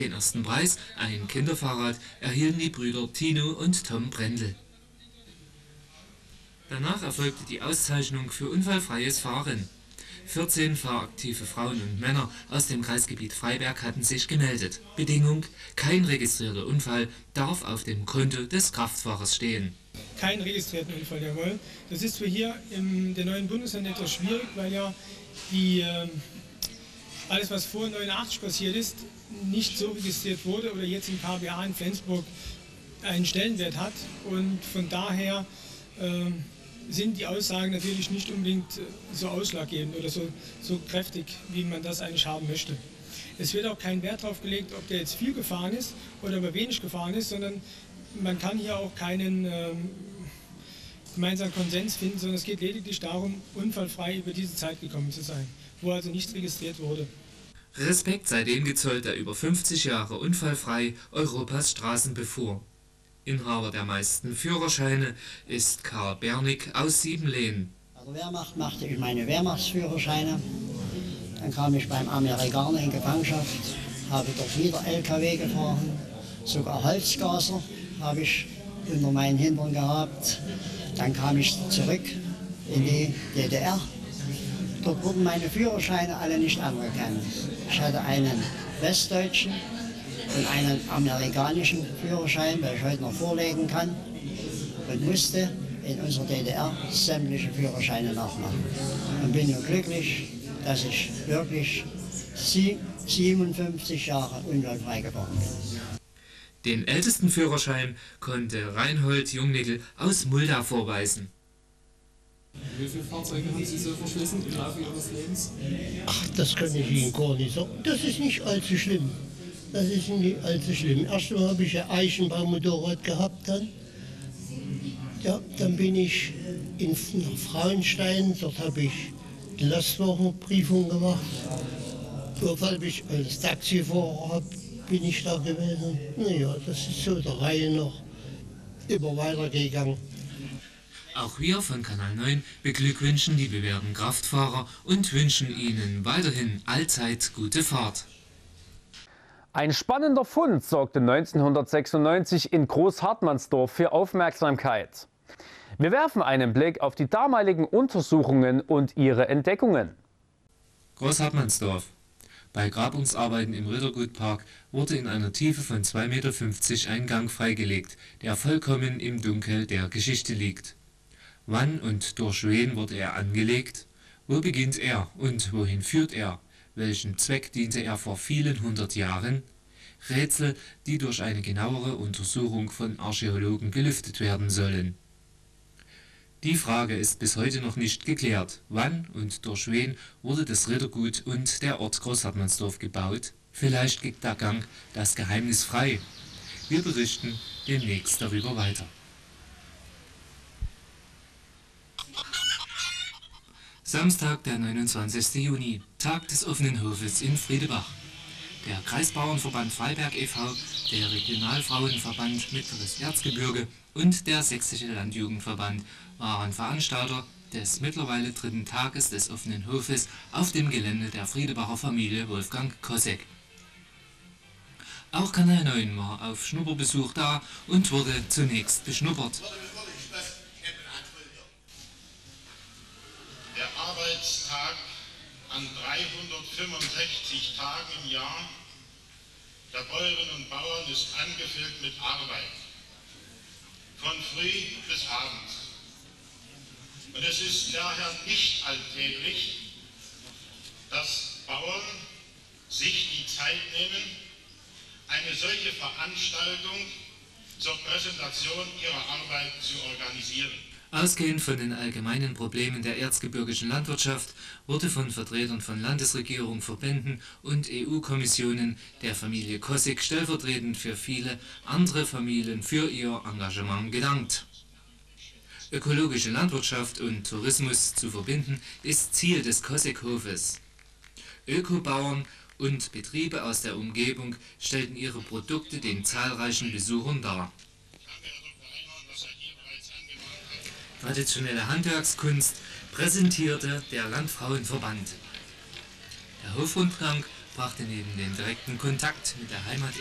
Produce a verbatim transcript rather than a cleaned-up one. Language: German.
Den ersten Preis, ein Kinderfahrrad, erhielten die Brüder Tino und Tom Brendel. Danach erfolgte die Auszeichnung für unfallfreies Fahren. vierzehn fahraktive Frauen und Männer aus dem Kreisgebiet Freiberg hatten sich gemeldet. Bedingung: kein registrierter Unfall darf auf dem Konto des Kraftfahrers stehen. Kein registrierten Unfall, jawohl. Das ist für hier in den neuen Bundesländern etwas schwierig, weil ja die, äh, alles, was vor neunundachtzig passiert ist, nicht so registriert wurde oder jetzt im K B A in Flensburg einen Stellenwert hat. Und von daher äh, sind die Aussagen natürlich nicht unbedingt so ausschlaggebend oder so, so kräftig, wie man das eigentlich haben möchte. Es wird auch kein Wert darauf gelegt, ob der jetzt viel gefahren ist oder aber wenig gefahren ist, sondern man kann hier auch keinen ähm, gemeinsamen Konsens finden, sondern es geht lediglich darum, unfallfrei über diese Zeit gekommen zu sein, wo also nichts registriert wurde. Respekt sei dem gezollt, der über fünfzig Jahre unfallfrei Europas Straßen befuhr. Inhaber der meisten Führerscheine ist Karl Bernig aus Siebenlehn. Bei der Wehrmacht machte ich meine Wehrmachtsführerscheine. Dann kam ich beim Amerikaner in Gefangenschaft, habe dort wieder L K W gefahren, sogar Holzgaser habe ich unter meinen Hintern gehabt. Dann kam ich zurück in die D D R. Dort wurden meine Führerscheine alle nicht anerkannt. Ich hatte einen westdeutschen und einen amerikanischen Führerschein, den ich heute noch vorlegen kann, und musste in unserer D D R sämtliche Führerscheine nachmachen. Und bin nur glücklich, dass ich wirklich siebenundfünfzig Jahre unfallfrei gefahren bin. Den ältesten Führerschein konnte Reinhold Jungnickel aus Mulda vorweisen. Wie viele Fahrzeuge haben Sie so verschlissen im Laufe Ihres Lebens? Ach, das kann ich Ihnen gar nicht sagen. Das ist nicht allzu schlimm. Das ist nicht allzu schlimm. Erstmal habe ich ein Eichenbaum-Motorrad gehabt dann. Ja, dann bin ich in, nach Frauenstein, dort habe ich die Lastwagenprüfung gemacht. Dort habe ich als Taxifahrer hab, bin ich da gewesen. Naja, das ist so der Reihe noch immer weitergegangen. Auch wir von Kanal neun beglückwünschen die bewährten Kraftfahrer und wünschen ihnen weiterhin allzeit gute Fahrt. Ein spannender Fund sorgte neunzehnhundertsechsundneunzig in Großhartmannsdorf für Aufmerksamkeit. Wir werfen einen Blick auf die damaligen Untersuchungen und ihre Entdeckungen. Großhartmannsdorf. Bei Grabungsarbeiten im Rittergutpark wurde in einer Tiefe von zwei Meter fünfzig ein Gang freigelegt, der vollkommen im Dunkel der Geschichte liegt. Wann und durch wen wurde er angelegt? Wo beginnt er und wohin führt er? Welchem Zweck diente er vor vielen hundert Jahren? Rätsel, die durch eine genauere Untersuchung von Archäologen gelüftet werden sollen. Die Frage ist bis heute noch nicht geklärt. Wann und durch wen wurde das Rittergut und der Ort Großhartmannsdorf gebaut? Vielleicht gibt der Gang das Geheimnis frei. Wir berichten demnächst darüber weiter. Samstag, der neunundzwanzigste Juni, Tag des offenen Hofes in Friedebach. Der Kreisbauernverband Freiberg e V, der Regionalfrauenverband Mittleres Erzgebirge und der Sächsische Landjugendverband waren Veranstalter des mittlerweile dritten Tages des offenen Hofes auf dem Gelände der Friedebacher Familie Wolfgang Kossek. Auch Kanal neun war auf Schnupperbesuch da und wurde zunächst beschnuppert. Der Arbeitstag an dreihundertfünfundsechzig Tagen im Jahr der Bäuerinnen und Bauern ist angefüllt mit Arbeit, von früh bis abends. Und es ist daher nicht alltäglich, dass Bauern sich die Zeit nehmen, eine solche Veranstaltung zur Präsentation ihrer Arbeit zu organisieren. Ausgehend von den allgemeinen Problemen der erzgebirgischen Landwirtschaft wurde von Vertretern von Landesregierung, Verbänden und E U-Kommissionen der Familie Kossek stellvertretend für viele andere Familien für ihr Engagement gedankt. Ökologische Landwirtschaft und Tourismus zu verbinden ist Ziel des Kossek-Hofes. Ökobauern und Betriebe aus der Umgebung stellten ihre Produkte den zahlreichen Besuchern dar. Traditionelle Handwerkskunst präsentierte der Landfrauenverband. Der Hofrundgang brachte neben dem direkten Kontakt mit der Heimat